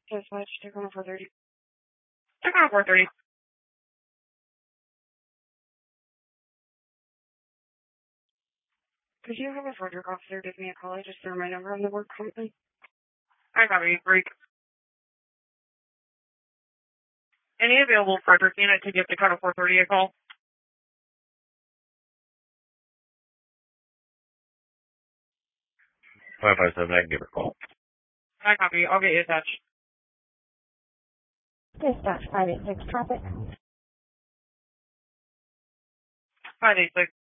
Dispatch, take on 430. Take on 430. Could you have a Frederick officer give me a call? I just threw my number on the work company. I copy. Break. Any available Frederick unit to give Dakota 430 a call? 557, I can give her a call. I copy. I'll get you attached. Dispatch 586 traffic. 586.